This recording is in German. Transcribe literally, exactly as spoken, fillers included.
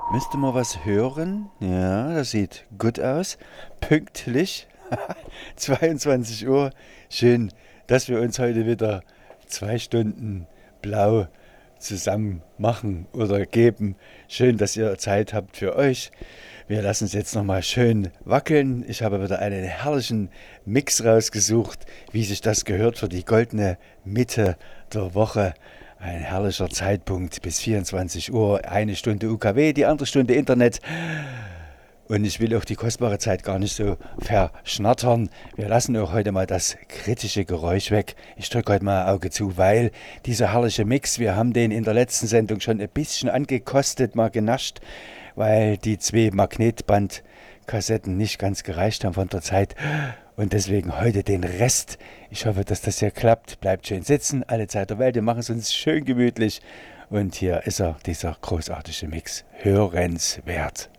Müsste mal was hören? Ja, das sieht gut aus. Pünktlich. zweiundzwanzig Uhr. Schön, dass wir uns heute wieder zwei Stunden blau zusammen machen oder geben. Schön, dass ihr Zeit habt für euch. Wir lassen es jetzt nochmal schön wackeln. Ich habe wieder einen herrlichen Mix rausgesucht, wie sich das gehört für die goldene Mitte der Woche. Ein herrlicher Zeitpunkt bis vierundzwanzig Uhr, eine Stunde U K W, die andere Stunde Internet. Und ich will auch die kostbare Zeit gar nicht so verschnattern. Wir lassen auch heute mal das kritische Geräusch weg. Ich drücke heute mal ein Auge zu, weil dieser herrliche Mix, wir haben den in der letzten Sendung schon ein bisschen angekostet, mal genascht, weil die zwei Magnetbandkassetten nicht ganz gereicht haben von der Zeit. Und deswegen heute den Rest. Ich hoffe, dass das hier klappt. Bleibt schön sitzen, alle Zeit der Welt. Wir machen es uns schön gemütlich. Und hier ist er, dieser großartige Mix. Hörenswert.